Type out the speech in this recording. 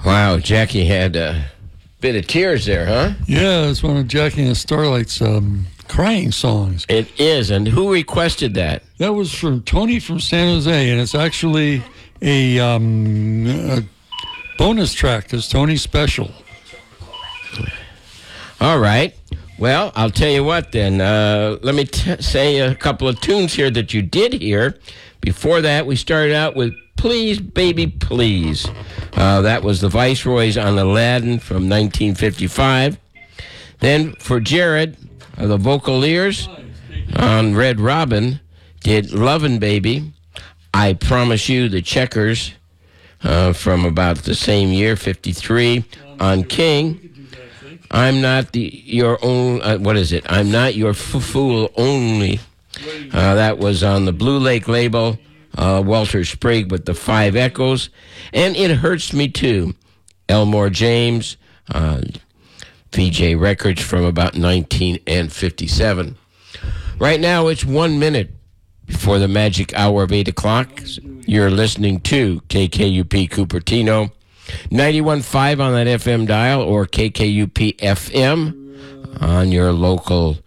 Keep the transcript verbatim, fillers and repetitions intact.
Wow, Jackie had a bit of tears there, huh? Yeah, it's one of Jackie and the Starlight's um, crying songs. It is, and who requested that? That was from Tony from San Jose, and it's actually a, um, a bonus track. It's Tony's special. All right. Well, I'll tell you what then. Uh, let me t- say a couple of tunes here that you did hear. Before that, we started out with Please, Baby, Please. Uh, that was the Viceroys on Aladdin from nineteen fifty-five. Then for Jared, uh, the Vocaliers on Red Robin did Lovin' Baby. I Promise You, the Checkers uh, from about the same year, fifty-three. On King, I'm Not the Your Own, uh, what is it? I'm Not Your F- Fool Only. Uh, that was on the Blue Lake label. Uh, Walter Sprigg with the Five Echoes. And It Hurts Me Too. Elmore James, uh, V J Records from about nineteen fifty-seven. Right now, it's one minute before the magic hour of eight o'clock. You're listening to K K U P Cupertino, ninety-one point five on that F M dial, or K K U P F M on your local